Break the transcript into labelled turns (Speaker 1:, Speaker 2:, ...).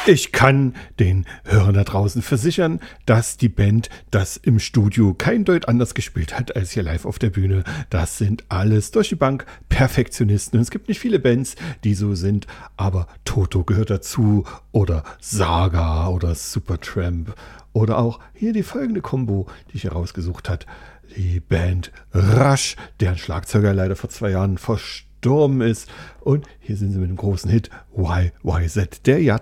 Speaker 1: Ich kann den Hörern da draußen versichern, dass die Band das im Studio kein Deut anders gespielt hat als hier live auf der Bühne. Das sind alles durch die Bank Perfektionisten. Und es gibt nicht viele Bands, die so sind, aber Toto gehört dazu oder Saga oder Supertramp oder auch hier die folgende Kombo, die ich hier rausgesucht habe. Die Band Rush, deren Schlagzeuger leider vor 2 Jahren verstorben ist. Und hier sind sie mit dem großen Hit YYZ, der ja